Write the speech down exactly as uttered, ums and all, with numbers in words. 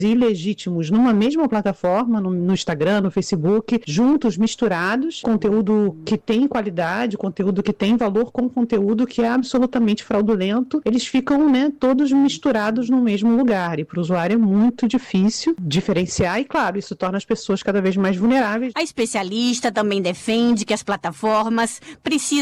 ilegítimos numa mesma plataforma, no, no Instagram, no Facebook, juntos, misturados, conteúdo que tem qualidade, conteúdo que tem valor com conteúdo que é absolutamente fraudulento, eles ficam, né, todos misturados no mesmo lugar, e para o usuário é muito difícil diferenciar, e claro, isso torna as pessoas cada vez mais vulneráveis. A especialista também defende que as plataformas precisam